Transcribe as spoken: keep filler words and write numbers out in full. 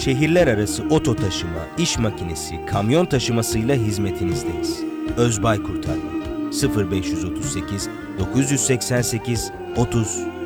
Şehirler arası oto taşıma, iş makinesi, kamyon taşımasıyla hizmetinizdeyiz. Özbay Kurtarma sıfır beş otuz sekiz dokuz yüz seksen sekiz otuz